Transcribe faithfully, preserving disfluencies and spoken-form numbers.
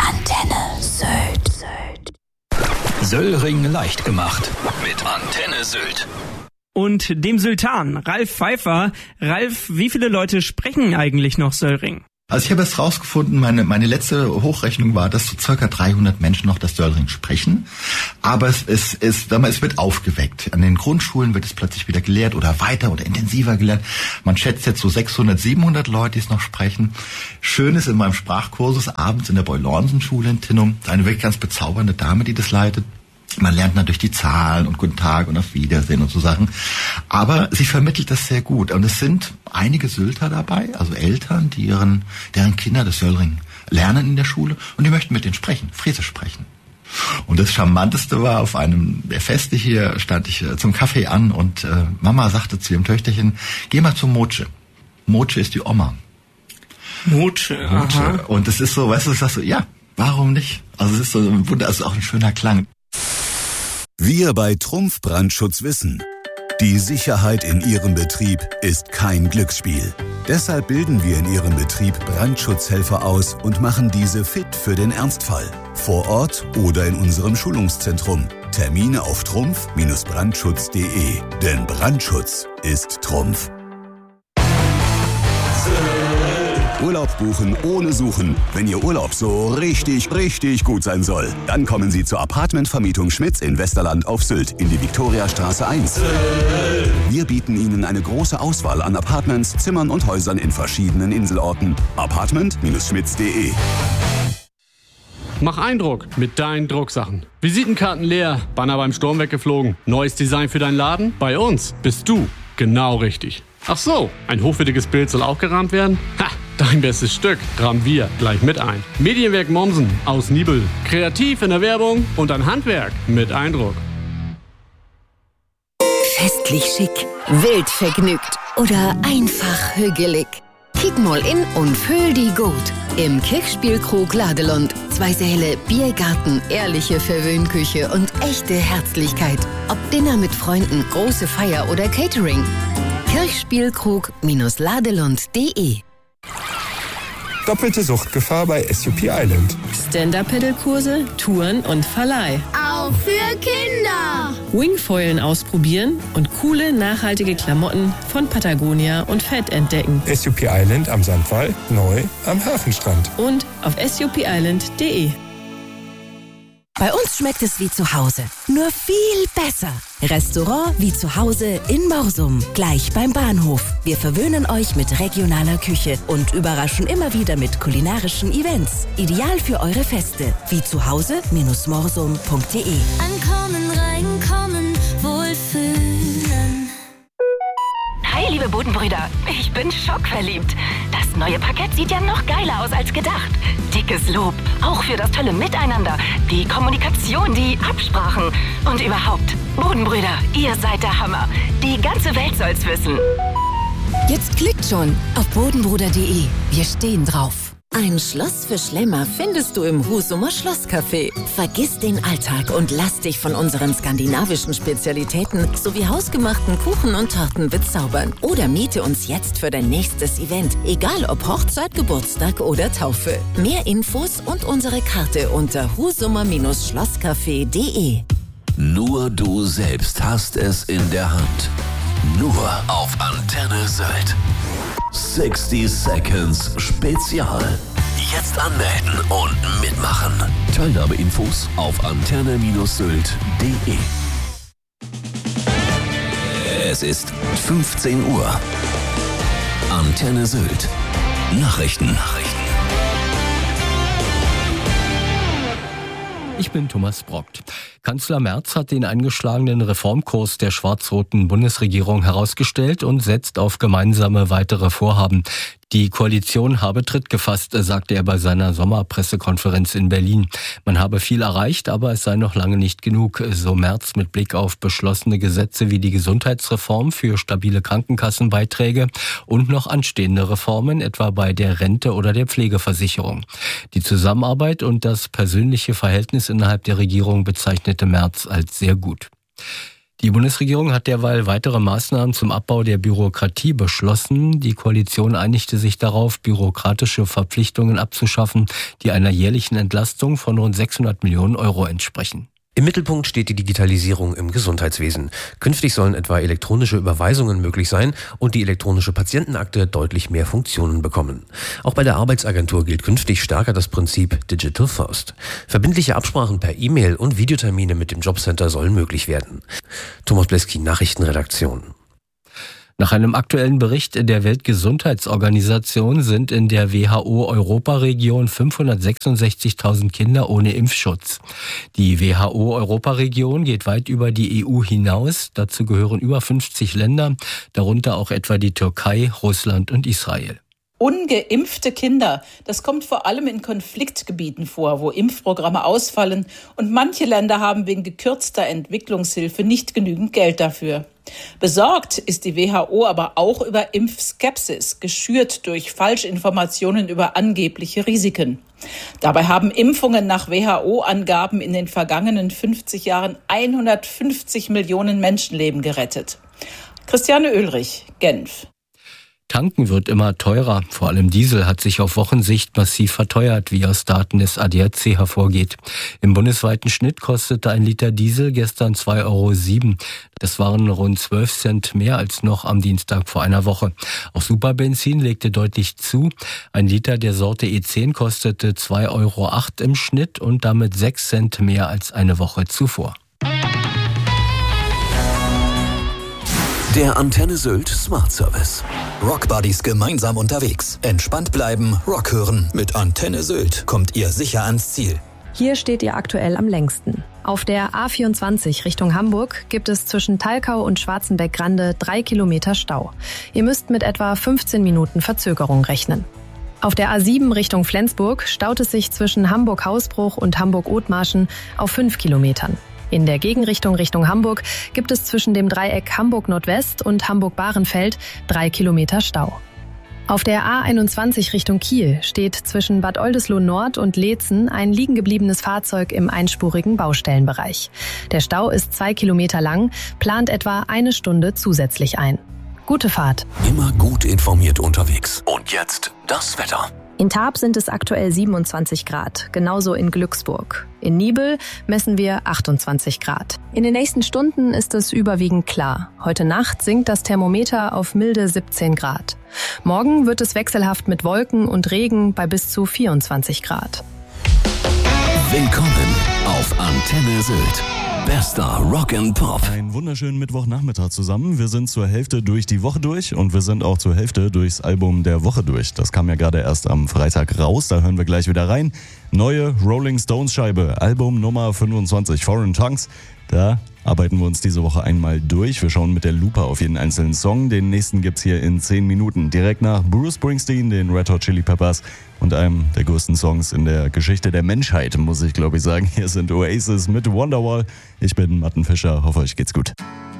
Antenne Sylt. Söllring leicht gemacht mit Antenne Sylt. Und dem Sultan, Ralf Pfeiffer. Ralf, wie viele Leute sprechen eigentlich noch Söllring? Also ich habe es rausgefunden, meine meine letzte Hochrechnung war, dass so circa dreihundert Menschen noch das Söllring sprechen. Aber es, es, es, es wird aufgeweckt. An den Grundschulen wird es plötzlich wieder gelehrt oder weiter oder intensiver gelehrt. Man schätzt jetzt so sechshundert, siebenhundert Leute, die es noch sprechen. Schön ist in meinem Sprachkursus abends in der Boy-Lornsen-Schule in Tinnum eine wirklich ganz bezaubernde Dame, die das leitet. Man lernt natürlich die Zahlen und Guten Tag und auf Wiedersehen und so Sachen. Aber sie vermittelt das sehr gut. Und es sind einige Sylter dabei, also Eltern, die ihren, deren Kinder das Söllring lernen in der Schule und die möchten mit denen sprechen, Friesisch sprechen. Und das Charmanteste war, auf einem der Feste hier stand ich äh, zum Kaffee an und äh, Mama sagte zu ihrem Töchterchen, geh mal zum Motsche. Motsche ist die Oma. Motsche, aha. Und es ist so, weißt du, ich sag so, ja, warum nicht? Also es ist so ein Wunder, es ist auch ein schöner Klang. Wir bei Trumpf Brandschutz wissen, die Sicherheit in Ihrem Betrieb ist kein Glücksspiel. Deshalb bilden wir in Ihrem Betrieb Brandschutzhelfer aus und machen diese fit für den Ernstfall. Vor Ort oder in unserem Schulungszentrum. Termine auf trumpf Brandschutz punkt de. Denn Brandschutz ist Trumpf. Urlaub buchen ohne Suchen. Wenn Ihr Urlaub so richtig, richtig gut sein soll, dann kommen Sie zur Apartmentvermietung Schmitz in Westerland auf Sylt in die Viktoriastraße eins. Wir bieten Ihnen eine große Auswahl an Apartments, Zimmern und Häusern in verschiedenen Inselorten. Apartment Schmitz punkt de. Mach Eindruck mit deinen Drucksachen. Visitenkarten leer, Banner beim Sturm weggeflogen. Neues Design für deinen Laden? Bei uns bist du genau richtig. Ach so, ein hochwertiges Bild soll auch gerahmt werden? Ha, dein bestes Stück rahmen wir gleich mit ein. Medienwerk Mommsen aus Nibel. Kreativ in der Werbung und ein Handwerk mit Eindruck. Festlich schick, wild vergnügt oder einfach hügelig. Kick mal in und fühl die gut. Im Kirchspielkrug Ladelund. Zwei Säle, Biergarten, ehrliche Verwöhnküche und echte Herzlichkeit. Ob Dinner mit Freunden, große Feier oder Catering. Kirchspielkrug Ladelund punkt de. Doppelte Suchtgefahr bei S U P Island. Stand-Up-Pedal-Kurse, Touren und Verleih. Auch für Kinder. Wingfoilen ausprobieren und coole, nachhaltige Klamotten von Patagonia und Fett entdecken. S U P Island am Sandwall, neu am Hafenstrand. Und auf S U P Island punkt de. Bei uns schmeckt es wie zu Hause, nur viel besser. Restaurant wie zu Hause in Morsum, gleich beim Bahnhof. Wir verwöhnen euch mit regionaler Küche und überraschen immer wieder mit kulinarischen Events. Ideal für eure Feste, wie zu Hause Morsum punkt de. Ankommen, reinkommen, wohlfühlen. Hi, liebe Bodenbrüder. Ich bin schockverliebt. Das neue Parkett sieht ja noch geiler aus als gedacht. Dickes Lob, auch für das tolle Miteinander, die Kommunikation, die Absprachen und überhaupt. Bodenbrüder, ihr seid der Hammer. Die ganze Welt soll's wissen. Jetzt klickt schon auf bodenbruder punkt de. Wir stehen drauf. Ein Schloss für Schlemmer findest du im Husumer Schlosscafé. Vergiss den Alltag und lass dich von unseren skandinavischen Spezialitäten sowie hausgemachten Kuchen und Torten bezaubern. Oder miete uns jetzt für dein nächstes Event, egal ob Hochzeit, Geburtstag oder Taufe. Mehr Infos und unsere Karte unter husumer Schlosscafé punkt de. Nur du selbst hast es in der Hand. Nur auf Antenne Sylt. sechzig Seconds Spezial. Jetzt anmelden und mitmachen. Teilnahmeinfos auf antenne Sylt punkt de. Es ist fünfzehn Uhr. Antenne Sylt. Nachrichten. Nachrichten. Ich bin Thomas Brockt. Kanzler Merz hat den eingeschlagenen Reformkurs der schwarz-roten Bundesregierung herausgestellt und setzt auf gemeinsame weitere Vorhaben. Die Koalition habe Tritt gefasst, sagte er bei seiner Sommerpressekonferenz in Berlin. Man habe viel erreicht, aber es sei noch lange nicht genug, so Merz mit Blick auf beschlossene Gesetze wie die Gesundheitsreform für stabile Krankenkassenbeiträge und noch anstehende Reformen, etwa bei der Rente oder der Pflegeversicherung. Die Zusammenarbeit und das persönliche Verhältnis innerhalb der Regierung bezeichnete Merz als sehr gut. Die Bundesregierung hat derweil weitere Maßnahmen zum Abbau der Bürokratie beschlossen. Die Koalition einigte sich darauf, bürokratische Verpflichtungen abzuschaffen, die einer jährlichen Entlastung von rund sechshundert Millionen Euro entsprechen. Im Mittelpunkt steht die Digitalisierung im Gesundheitswesen. Künftig sollen etwa elektronische Überweisungen möglich sein und die elektronische Patientenakte deutlich mehr Funktionen bekommen. Auch bei der Arbeitsagentur gilt künftig stärker das Prinzip Digital First. Verbindliche Absprachen per E-Mail und Videotermine mit dem Jobcenter sollen möglich werden. Thomas Bleski, Nachrichtenredaktion. Nach einem aktuellen Bericht der Weltgesundheitsorganisation sind in der W H O-Europaregion fünfhundertsechsundsechzigtausend Kinder ohne Impfschutz. Die W H O-Europaregion geht weit über die E U hinaus. Dazu gehören über fünfzig Länder, darunter auch etwa die Türkei, Russland und Israel. Ungeimpfte Kinder, das kommt vor allem in Konfliktgebieten vor, wo Impfprogramme ausfallen und manche Länder haben wegen gekürzter Entwicklungshilfe nicht genügend Geld dafür. Besorgt ist die W H O aber auch über Impfskepsis, geschürt durch Falschinformationen über angebliche Risiken. Dabei haben Impfungen nach W H O-Angaben in den vergangenen fünfzig Jahren hundertfünfzig Millionen Menschenleben gerettet. Christiane Oehlrich, Genf. Tanken wird immer teurer. Vor allem Diesel hat sich auf Wochensicht massiv verteuert, wie aus Daten des A D A C hervorgeht. Im bundesweiten Schnitt kostete ein Liter Diesel gestern zwei Euro sieben. Das waren rund zwölf Cent mehr als noch am Dienstag vor einer Woche. Auch Superbenzin legte deutlich zu. Ein Liter der Sorte E zehn kostete zwei Euro acht im Schnitt und damit sechs Cent mehr als eine Woche zuvor. Der Antenne Sylt Smart Service. Rockbuddies gemeinsam unterwegs. Entspannt bleiben, Rock hören. Mit Antenne Sylt kommt ihr sicher ans Ziel. Hier steht ihr aktuell am längsten. Auf der A vierundzwanzig Richtung Hamburg gibt es zwischen Talkau und Schwarzenbeck-Grande drei Kilometer Stau. Ihr müsst mit etwa fünfzehn Minuten Verzögerung rechnen. Auf der A sieben Richtung Flensburg staut es sich zwischen Hamburg-Hausbruch und Hamburg-Othmarschen auf fünf Kilometern. In der Gegenrichtung Richtung Hamburg gibt es zwischen dem Dreieck Hamburg-Nordwest und Hamburg-Bahrenfeld drei Kilometer Stau. Auf der A einundzwanzig Richtung Kiel steht zwischen Bad Oldesloe Nord und Leetzen ein liegengebliebenes Fahrzeug im einspurigen Baustellenbereich. Der Stau ist zwei Kilometer lang, plant etwa eine Stunde zusätzlich ein. Gute Fahrt. Immer gut informiert unterwegs. Und jetzt das Wetter. In Taab sind es aktuell siebenundzwanzig Grad, genauso in Glücksburg. In Nibel messen wir achtundzwanzig Grad. In den nächsten Stunden ist es überwiegend klar. Heute Nacht sinkt das Thermometer auf milde siebzehn Grad. Morgen wird es wechselhaft mit Wolken und Regen bei bis zu vierundzwanzig Grad. Willkommen auf Antenne Sylt. Bester Rock and Pop. Einen wunderschönen Mittwochnachmittag zusammen. Wir sind zur Hälfte durch die Woche durch und wir sind auch zur Hälfte durchs Album der Woche durch. Das kam ja gerade erst am Freitag raus, da hören wir gleich wieder rein. Neue Rolling Stones Scheibe, Album Nummer fünfundzwanzig, Foreign Tongues. Da arbeiten wir uns diese Woche einmal durch. Wir schauen mit der Lupe auf jeden einzelnen Song. Den nächsten gibt's hier in zehn Minuten. Direkt nach Bruce Springsteen, den Red Hot Chili Peppers und einem der größten Songs in der Geschichte der Menschheit, muss ich glaube ich sagen. Hier sind Oasis mit Wonderwall. Ich bin Martin Fischer, hoffe euch geht's gut.